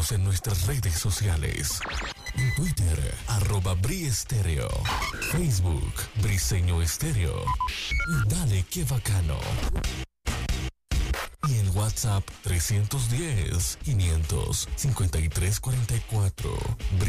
Síguenos en nuestras redes sociales. En Twitter, @BriEstereo. Facebook, Briseño Estéreo. Y dale que bacano. Y en WhatsApp 310-553-44.